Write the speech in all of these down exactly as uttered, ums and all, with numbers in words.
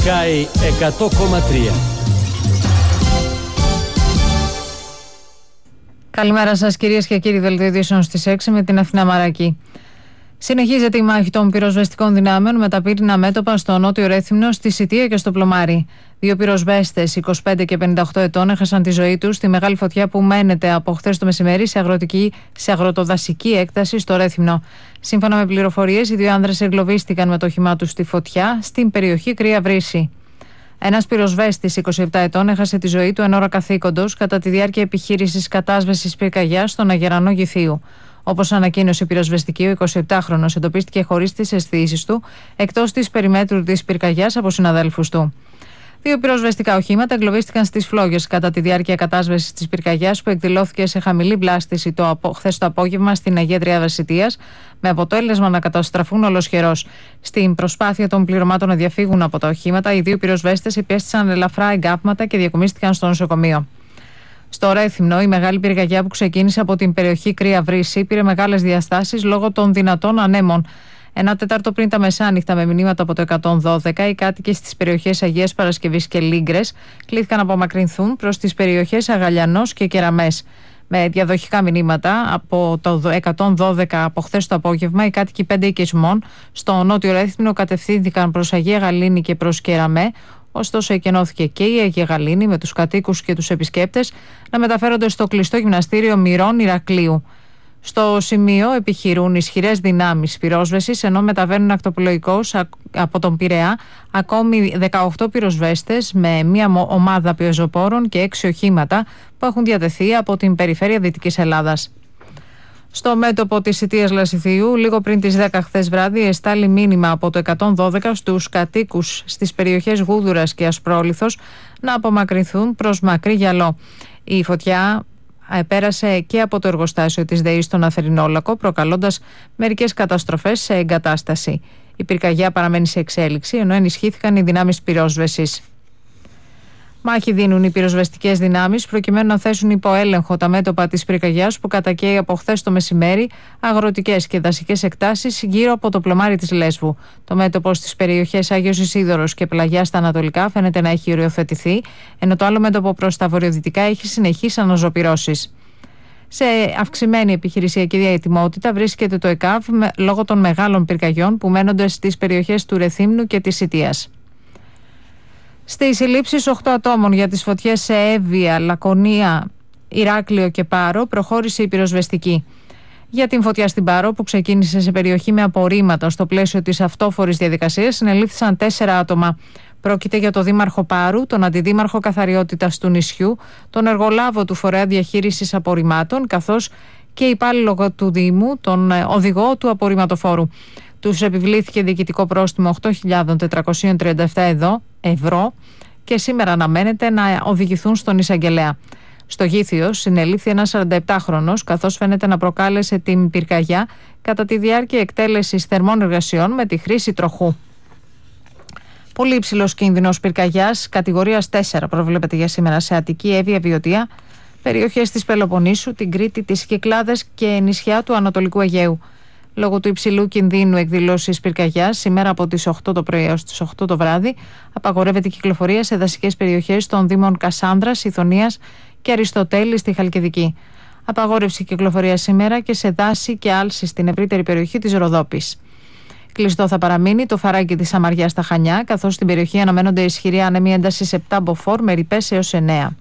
Sky εκατό κόμμα τρία. Καλημέρα σας κυρίες και κύριοι, δελτίο ειδήσεων στις έξι με την Αθηνά Μαράκη. Συνεχίζεται η μάχη των πυροσβεστικών δυνάμεων με τα πύρινα μέτωπα στο νότιο Ρέθυμνο, στη Σιτία και στο Πλωμάρι. Δύο πυροσβέστες είκοσι πέντε και πενήντα οκτώ ετών έχασαν τη ζωή τους στη μεγάλη φωτιά που μένεται από χθες το μεσημέρι σε, αγροτική, σε αγροτοδασική έκταση στο Ρέθυμνο. Σύμφωνα με πληροφορίες, οι δύο άνδρες εγκλωβίστηκαν με το όχημά τους στη φωτιά στην περιοχή Κρύα Βρύση. Ένας πυροσβέστης είκοσι επτά ετών έχασε τη ζωή του εν ώρα καθήκοντος κατά τη διάρκεια επιχείρησης κατάσβεσης πυρκαγιάς στον Αγερανό Γυθίου. Όπως ανακοίνωσε η πυροσβεστική, ο εικοσιεπτάχρονος εντοπίστηκε χωρίς τις αισθήσεις του εκτός της περιμέτρου της πυρκαγιάς από συναδέλφους του. Δύο πυροσβεστικά οχήματα εγκλωβίστηκαν στις φλόγες κατά τη διάρκεια κατάσβεσης της πυρκαγιάς που εκδηλώθηκε σε χαμηλή μπλάστηση το απο... χθες το απόγευμα στην Αγία Τριάδα Σιτίας, με αποτέλεσμα να καταστραφούν ολοσχερός. Στην προσπάθεια των πληρωμάτων να διαφύγουν από τα οχήματα, οι δύο πυροσβέστες υπέστησαν ελαφρά εγκάπματα και διακομίστηκαν στο νοσοκομείο. Στο Ρέθυμνο, η μεγάλη πυρκαγιά που ξεκίνησε από την περιοχή Κρύα Βρύση πήρε μεγάλες διαστάσεις λόγω των δυνατών ανέμων. Ένα τέταρτο πριν τα μεσάνυχτα, με μηνύματα από το εκατόν δώδεκα, οι κάτοικοι στις περιοχές Αγίας Παρασκευής και Λίγκρες κλήθηκαν να απομακρυνθούν προς τις περιοχές Αγαλιανός και Κεραμές. Με διαδοχικά μηνύματα από το εκατόν δώδεκα από χθες το απόγευμα, οι κάτοικοι πέντε οικισμών στο νότιο Ρέθυμνο κατευθύνθηκαν προς Αγία Γαλήνη και προς Κεραμέ. Ωστόσο, εκενώθηκε και η Αγία Γαλήνη με τους κατοίκους και τους επισκέπτες να μεταφέρονται στο κλειστό γυμναστήριο Μυρών Ηρακλείου. Στο σημείο επιχειρούν ισχυρές δυνάμεις πυρόσβεσης, ενώ μεταβαίνουν ακτοπλοϊκώς από τον Πειραιά ακόμη δεκαοκτώ πυροσβέστες με μια ομάδα πεζοπόρων και έξι οχήματα που έχουν διατεθεί από την περιφέρεια Δυτικής Ελλάδας. Στο μέτωπο της Σιτίας Λασιθιού, λίγο πριν τις δέκα χθες βράδυ, εστάλει μήνυμα από το εκατόν δώδεκα στους κατοίκους στις περιοχές Γούδουρας και Ασπρόλιθος να απομακρυνθούν προς Μακρύ Γυαλό. Η φωτιά πέρασε και από το εργοστάσιο της ΔΕΗ στον Αθερινόλακο, προκαλώντας μερικές καταστροφές σε εγκατάσταση. Η πυρκαγιά παραμένει σε εξέλιξη, ενώ ενισχύθηκαν οι δυνάμεις πυρόσβεσης. Μάχη δίνουν οι πυροσβεστικές δυνάμεις προκειμένου να θέσουν υπό έλεγχο τα μέτωπα της πυρκαγιάς που κατακαίει από χθες το μεσημέρι αγροτικές και δασικές εκτάσεις γύρω από το Πλωμάρι της Λέσβου. Το μέτωπο στις περιοχές Άγιος Ισίδωρος και Πλαγιά στα ανατολικά φαίνεται να έχει οριοθετηθεί, ενώ το άλλο μέτωπο προς τα βορειοδυτικά έχει συνεχείς αναζωπυρώσεις. Σε αυξημένη επιχειρησιακή διαετοιμότητα βρίσκεται το ΕΚΑΒ λόγω των μεγάλων πυρκαγιών που μένονται στις περιοχές του Ρεθύμνου και της Σιτίας. Στις συλλήψεις οκτώ ατόμων για τις φωτιές σε Εύβοια, Λακωνία, Ηράκλειο και Πάρο προχώρησε η πυροσβεστική. Για την φωτιά στην Πάρο, που ξεκίνησε σε περιοχή με απορρίμματα στο πλαίσιο της αυτόφορης διαδικασίας, συνελήφθησαν τέσσερα άτομα. Πρόκειται για τον Δήμαρχο Πάρου, τον Αντιδήμαρχο Καθαριότητας του νησιού, τον εργολάβο του Φορέα Διαχείρισης Απορριμμάτων, καθώς και υπάλληλο του Δήμου, τον οδηγό του απορριμματοφόρου. Τους επιβλήθηκε διοικητικό πρόστιμο οκτώ χιλιάδες τετρακόσια τριάντα επτά ευρώ και σήμερα αναμένεται να οδηγηθούν στον εισαγγελέα. Στο Γήθιο συνελήφθη ένας σαρανταεπτάχρονος, καθώς φαίνεται να προκάλεσε την πυρκαγιά κατά τη διάρκεια εκτέλεσης θερμών εργασιών με τη χρήση τροχού. Πολύ υψηλός κίνδυνος πυρκαγιάς κατηγορίας τέσσερα προβλέπεται για σήμερα σε Αττική, Εύβοια, Βιωτία, περιοχές της Πελοποννήσου, την Κρήτη, τις Κυκλάδες και νησιά του Ανατολικού Αιγαίου. Λόγω του υψηλού κινδύνου εκδηλώσεις πυρκαγιάς, σήμερα από τις οκτώ το πρωί έως τις οκτώ το βράδυ, απαγορεύεται η κυκλοφορία σε δασικές περιοχές των δήμων Κασάνδρας, Ιθωνίας και Αριστοτέλη στη Χαλκιδική. Απαγόρευση κυκλοφορία σήμερα και σε δάση και άλση στην ευρύτερη περιοχή της Ροδόπης. Κλειστό θα παραμείνει το φαράγγι της Σαμαριάς στα Χανιά, καθώς στην περιοχή αναμένονται ισχυροί άνεμοι έντασης επτά μποφόρ με ρηπές έως εννέα.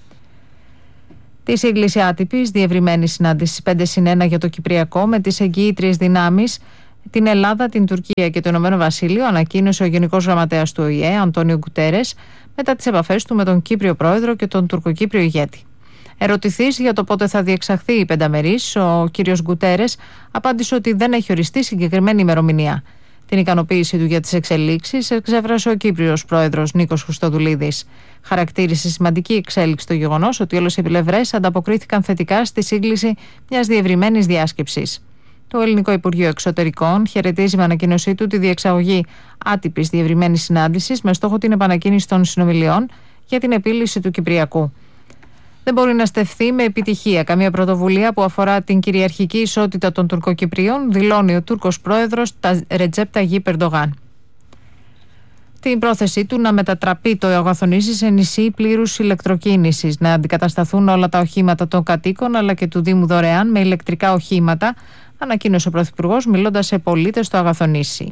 Τη σύγκληση άτυπης διευρυμένη συνάντηση πέντε συν ένα για το Κυπριακό με τις εγγυήτριες δυνάμεις, την Ελλάδα, την Τουρκία και το Ηνωμένο Βασίλειο, ανακοίνωσε ο Γενικός Γραμματέας του Ο Η Ε, Αντώνιο Γκουτέρες, μετά τις επαφές του με τον Κύπριο Πρόεδρο και τον Τουρκοκύπριο ηγέτη. Ερωτηθείς για το πότε θα διεξαχθεί η πενταμερής, ο κ. Γκουτέρες απάντησε ότι δεν έχει οριστεί συγκεκριμένη ημερομηνία. Την ικανοποίηση του για τις εξελίξεις εξέφρασε ο Κύπριος Πρόεδρος Νίκος Χριστοδουλίδης. Χαρακτήρισε σημαντική εξέλιξη το γεγονός ότι όλες οι πλευρές ανταποκρίθηκαν θετικά στη σύγκληση μιας διευρυμένης διάσκεψης. Το Ελληνικό Υπουργείο Εξωτερικών χαιρετίζει με ανακοίνωσή του τη διεξαγωγή άτυπης διευρυμένης συνάντησης με στόχο την επανακίνηση των συνομιλιών για την επίλυση του Κυπριακού. Δεν μπορεί να στεφθεί με επιτυχία καμία πρωτοβουλία που αφορά την κυριαρχική ισότητα των Τουρκοκυπρίων, δηλώνει ο Τούρκος πρόεδρος Ρετζέπ Ταγιίπ Ερντογάν. την πρόθεσή του να μετατραπεί το Αγαθονήσι σε νησί πλήρους ηλεκτροκίνησης, να αντικατασταθούν όλα τα οχήματα των κατοίκων αλλά και του Δήμου δωρεάν με ηλεκτρικά οχήματα, ανακοίνωσε ο Πρωθυπουργός μιλώντας σε πολίτες στο Αγαθονήσι.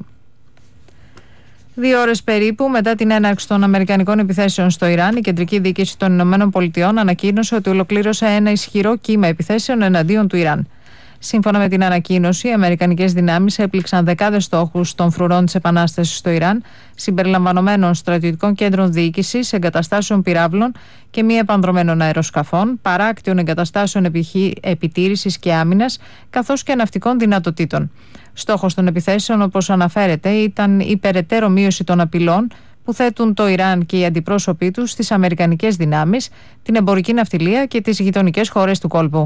Δύο ώρες περίπου μετά την έναρξη των αμερικανικών επιθέσεων στο Ιράν, η Κεντρική Διοίκηση των Ηνωμένων Πολιτειών ανακοίνωσε ότι ολοκλήρωσε ένα ισχυρό κύμα επιθέσεων εναντίον του Ιράν. Σύμφωνα με την ανακοίνωση, οι αμερικανικές δυνάμεις έπληξαν δεκάδες στόχους των φρουρών της Επανάστασης στο Ιράν, συμπεριλαμβανομένων στρατιωτικών κέντρων διοίκησης, εγκαταστάσεων πυράβλων και μη επανδρομένων αεροσκαφών, παράκτιων εγκαταστάσεων επιτήρησης και άμυνας, καθώς και ναυτικών δυνατοτήτων. Στόχος των επιθέσεων, όπως αναφέρεται, ήταν η περαιτέρω μείωση των απειλών που θέτουν το Ιράν και οι αντιπρόσωποι τους στις αμερικανικές δυνάμεις, την εμπορική ναυτιλία και τις γειτονικές χώρες του κόλπου.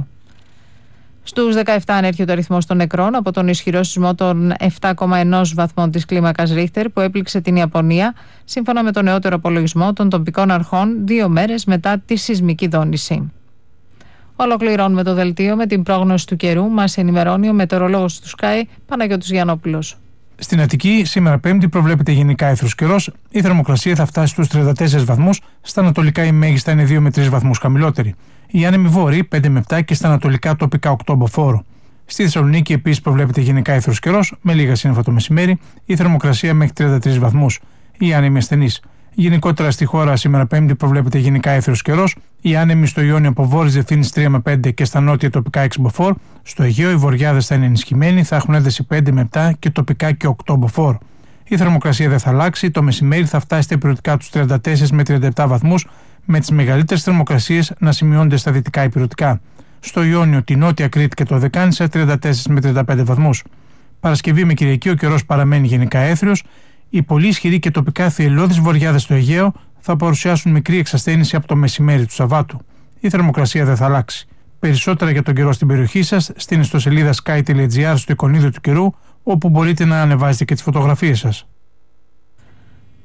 Στους δεκαεπτά ανέρχεται ο αριθμός των νεκρών από τον ισχυρό σεισμό των επτά κόμμα ένα βαθμών της κλίμακας Ρίχτερ που έπληξε την Ιαπωνία, σύμφωνα με τον νεότερο απολογισμό των τοπικών αρχών, δύο μέρες μετά τη σεισμική δόνηση. Ολοκληρώνουμε το δελτίο με την πρόγνωση του καιρού. Μας ενημερώνει ο μετεωρολόγος του Sky, Παναγιώτης Γιαννόπουλος. Στην Αττική, σήμερα Πέμπτη, προβλέπεται γενικά αίθρος καιρός. Η θερμοκρασία θα φτάσει στους τριάντα τέσσερις βαθμούς. Στα ανατολικά η μέγιστα είναι δύο με τρεις βαθμούς χαμηλότερη. Η άνεμη βόρειη πέντε με επτά και στα ανατολικά τοπικά οκτώ μποφόρ. Στη Θεσσαλονίκη επίσης προβλέπεται γενικά αίθρος καιρός, με λίγα σύννεφα το μεσημέρι. Η θερμοκρασία μέχρι τριάντα τρεις βαθμούς. Η άνεμη ασθενής. Γενικότερα στη χώρα σήμερα Πέμπτη προβλέπεται γενικά αίθρος καιρός. Η άνεμη στο Ιόνιο από βόρειες διευθύνσεις τρία με πέντε και στα νότια τοπικά έξι μποφόρ. Στο Αιγαίο οι βορειάδες θα είναι ενισχυμένοι, θα έχουν ένταση πέντε με επτά και τοπικά και οκτώ μποφόρ. Η θερμοκρασία δεν θα αλλάξει, το μεσημέρι θα φτάσει στα ηπειρωτικά τους τριάντα τέσσερις με τριάντα επτά βαθμούς, με τις μεγαλύτερες θερμοκρασίες να σημειώνονται στα δυτικά ηπειρωτικά. Στο Ιόνιο, τη Νότια Κρήτη και το Δεκάνησα τριάντα τέσσερις με τριάντα πέντε βαθμούς. Παρασκευή με Κυριακή ο καιρός παραμένει γενικά έθριος. Οι πολύ ισχυροί και τοπικά θυελλώδεις βορειάδες στο Αιγαίο θα παρουσιάσουν μικρή εξασθένηση από το μεσημέρι του Σαββάτου. Η θερμοκρασία δεν θα αλλάξει. Περισσότερα για τον καιρό στην περιοχή σας στην ιστοσελίδα sky τελεία gr στο εικονίδιο του καιρού, όπου μπορείτε να ανεβάζετε και τις φωτογραφίες σας.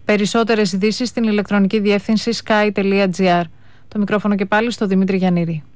Περισσότερες ειδήσεις στην ηλεκτρονική διεύθυνση sky τελεία gr. Το μικρόφωνο και πάλι στο Δημήτρη Γιαννήρη.